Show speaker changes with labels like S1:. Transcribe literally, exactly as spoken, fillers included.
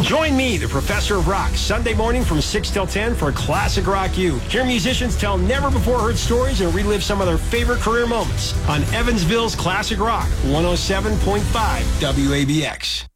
S1: Join me, the Professor of Rock, Sunday morning from six till ten for Classic Rock U. Hear musicians tell never-before-heard stories and relive some of their favorite career moments on Evansville's Classic Rock, one oh seven point five W A B X.